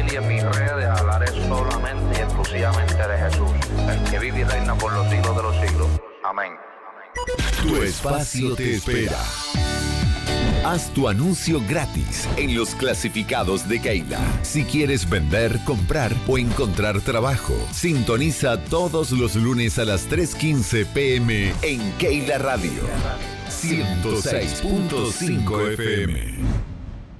y en mis redes hablaré solamente y exclusivamente de Jesús, el que vive y reina por los siglos de los siglos. Amén. Tu espacio te espera. Haz tu anuncio gratis en los clasificados de Keila. Si quieres vender, comprar o encontrar trabajo, sintoniza todos los lunes a las 3:15 p.m. en Keila Radio 106.5 FM.